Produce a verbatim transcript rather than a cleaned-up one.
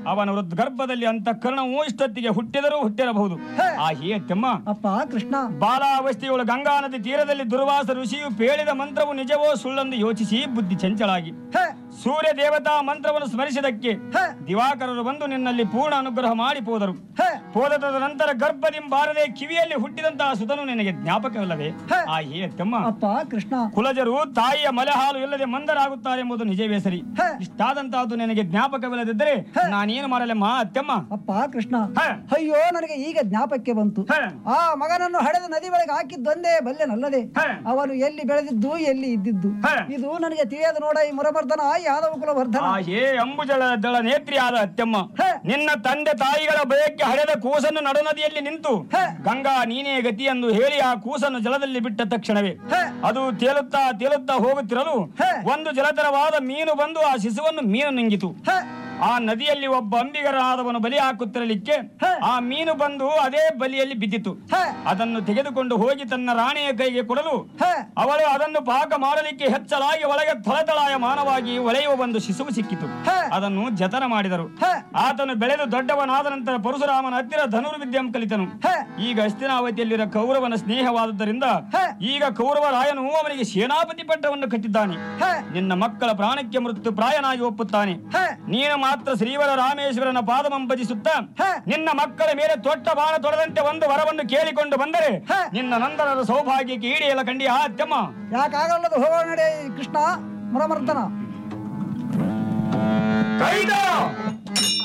ಅವನ ಹೃದ್ಗರ್ಭದಲ್ಲಿ ಅಂತಃಕರಣವು ಇಷ್ಟೊತ್ತಿಗೆ ಹುಟ್ಟಿದರೂ ಹುಟ್ಟಿರಬಹುದು. ಆ ಹೇಯತ್ತಮ್ಮ ಅಪ್ಪ ಕೃಷ್ಣ, ಬಾಲಾವಸ್ಥೆಯೊಳ ಗಂಗಾ ನದಿ ತೀರದಲ್ಲಿ ದುರ್ವಾಸ ಋಷಿಯು ಪೇಳಿದ ಮಂತ್ರವು ನಿಜವೋ ಸುಳ್ಳೆಂದು ಯೋಚಿಸಿ ಬುದ್ಧಿ ಚಂಚಲಾಗಿ ಸೂರ್ಯ ದೇವತಾ ಮಂತ್ರವನ್ನು ಸ್ಮರಿಸಿದಕ್ಕೆ ದಿವಾಕರರು ಬಂದು ನಿನ್ನಲ್ಲಿ ಪೂರ್ಣ ಅನುಗ್ರಹ ಮಾಡಿ ಹೋದರು. ಹೋದ ನಂತರ ಗರ್ಭದಿಂಬಾರದೆ ಕಿವಿಯಲ್ಲಿ ಹುಟ್ಟಿದಂತಹ ಸುತನು ನಿನಗೆ ಜ್ಞಾಪಕವಿಲ್ಲವೇ? ಆ ಹೇಯತ್ತಮ್ಮ ಅಪ್ಪ ಕೃಷ್ಣ, ಕುಲಜರು ತಾಯಿಯ ಮಲೆ ಹಾಲು ಇಲ್ಲದೆ ಮಂದರಾಗುತ್ತಾರೆ ಎಂಬುದು ನಿಜವೇ ಸರಿ. ಇಷ್ಟಾದಂತಹದ್ದು ನಿನಗೆ ಜ್ಞಾಪಕವಿಲ್ಲದಿದ್ದರೆ ನಾನೇನು ಮಾಡಲಮ್ಮ ಅತ್ತಮ್ಮ? ಅಪ್ಪ ಕೃಷ್ಣ, ಅಯ್ಯೋ ನನಗೆ ಈಗ ಜ್ಞಾಪಕ್ಕೆ ಬಂತು. ಆ ಮಗನನ್ನು ಹಡೆದ ನದಿ ಒಳಗೆ ಹಾಕಿದ್ದೊಂದೇ ಬಲ್ಲೆನಲ್ಲದೆ ಅವನು ಎಲ್ಲಿ ಬೆಳೆದಿದ್ದು ಎಲ್ಲಿ ಇದ್ದಿದ್ದು ಇದು ನನಗೆ ತಿಳಿಯದು ನೋಡ. ಈ ಮುರಮರ್ದನ ಯಾದವ ಕುಲವರ್ಧನ ಹೇ ಅಂಬುಜಳ ದಳ ನೇತ್ರಿ ಆದ ಅತ್ತಮ್ಮ, ನಿನ್ನ ತಂದೆ ತಾಯಿಗಳ ಭಯಕ್ಕೆ ಹಡೆದ ಕೂಸನ್ನು ನಡುನದಿಯಲ್ಲಿ ನಿಂತು ಗಂಗಾ ನೀನೇ ಗತಿ ಎಂದು ಹೇಳಿ ಆ ಕೂಸನ್ನು ಜಲದಲ್ಲಿ ಬಿಟ್ಟ ತಕ್ಷಣವೇ ಅದು ತೇಲುತ್ತಾ ತೇಲುತ್ತಾ ಹೋಗುತ್ತಿರಲು ಒಂದು ಜಲಚರವಾದ ಮೀನು ಬಂದು ಆ ಶಿಶುವನ್ನು ಮೀನು ನುಂಗಿತು. ಆ ನದಿಯಲ್ಲಿ ಒಬ್ಬ ಅಂಬಿಗರಾದವನು ಬಲಿ ಹಾಕುತ್ತಿರಲಿಕ್ಕೆ ಆ ಮೀನು ಬಂದು ಅದೇ ಬಲಿಯಲ್ಲಿ ಬಿದ್ದಿತು. ಅದನ್ನು ತೆಗೆದುಕೊಂಡು ಹೋಗಿ ತನ್ನ ರಾಣಿಯ ಕೈಗೆ ಕೊಡಲು ಅವಳು ಅದನ್ನು ಪಾಕ ಮಾಡಲಿಕ್ಕೆ ಹೆಚ್ಚಲಾಗಿ ಒಳಗೆ ತೊಳೆತಳಾಯ ಮಾನವಾಗಿ ಒಳೆಯುವ ಒಂದು ಶಿಶುವು ಸಿಕ್ಕಿತು. ಅದನ್ನು ಜತನ ಮಾಡಿದರು. ಆತನು ಬೆಳೆದು ದೊಡ್ಡವನಾದ ನಂತರ ಪರಶುರಾಮನ ಹತ್ತಿರ ಧನುರ್ವಿದ್ಯಂ ಕಲಿತನು. ಈಗ ಹಸ್ತಿನಾವತಿಯಲ್ಲಿರುವ ಕೌರವನ ಸ್ನೇಹವಾದುದರಿಂದ ಈಗ ಕೌರವರಾಯನು ಅವನಿಗೆ ಸೇನಾಪತಿ ಪಟ್ಟವನ್ನು ಕಟ್ಟಿದ್ದಾನೆ. ನಿನ್ನ ಮಕ್ಕಳ ಪ್ರಾಣಕ್ಕೆ ಮೃತ್ಯು ಪ್ರಾಯನಾಗಿ ಒಪ್ಪುತ್ತಾನೆ. ನೀನು ಮಾತ್ರ ಶ್ರೀವರ ರಾಮೇಶ್ವರನ ಪಾದಮಂಪಜಿಸುತ್ತ ನಿನ್ನ ಮಕ್ಕಳ ಮೇಲೆ ತೊಟ್ಟ ಬಾಣ ತೊಡದಂತೆ ಒಂದು ವರವನ್ನು ಕೇಳಿಕೊಂಡು ಬಂದರೆ ನಿನ್ನ ನಂದನದ ಸೌಭಾಗ್ಯಕ್ಕೆ ಈಡೇಲ ಕಂಡಿ ಆ ಅತ್ತಮ್ಮ. ಯಾಕಾಗಲ್ಲದು ಹೋಗೋಣ ನಡೆ ಕೃಷ್ಣ ಮುರಮರ್ದನ.